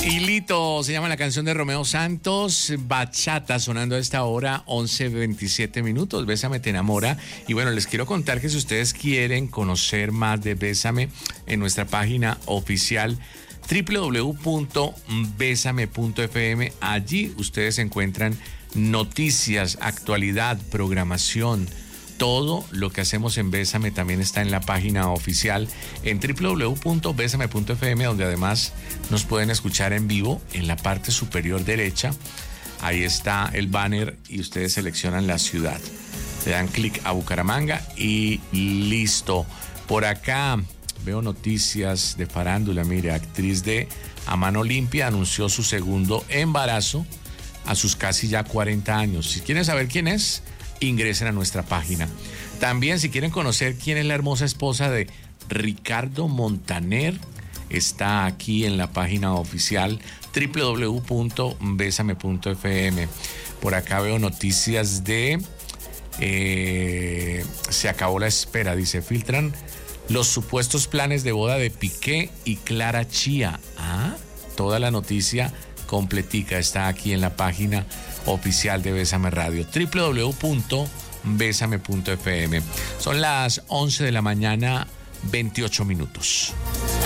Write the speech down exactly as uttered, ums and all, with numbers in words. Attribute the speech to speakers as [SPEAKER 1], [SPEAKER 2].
[SPEAKER 1] Hilito se llama la canción de Romeo Santos, bachata sonando a esta hora, once veintisiete minutos, Bésame te enamora. Y bueno, les quiero contar que si ustedes quieren conocer más de Bésame, en nuestra página oficial doble u doble u doble u punto bésame punto efe eme, allí ustedes encuentran noticias, actualidad, programación. Todo lo que hacemos en Bésame también está en la página oficial en doble u doble u doble u punto bésame punto efe eme, donde además nos pueden escuchar en vivo en la parte superior derecha. Ahí está el banner y ustedes seleccionan la ciudad. Le dan clic a Bucaramanga y listo. Por acá veo noticias de farándula. Mire, actriz de A Mano Limpia anunció su segundo embarazo a sus casi ya cuarenta años. Si quieren saber quién es, ingresen a nuestra página. También, si quieren conocer quién es la hermosa esposa de Ricardo Montaner, está aquí en la página oficial doble u doble u doble u punto bésame punto efe eme. Por acá veo noticias de eh, se acabó la espera, dice, filtran los supuestos planes de boda de Piqué y Clara Chía. Ah, toda la noticia completica está aquí en la página oficial de Bésame Radio, doble u doble u doble u punto bésame punto efe eme. Son las once de la mañana, veintiocho minutos.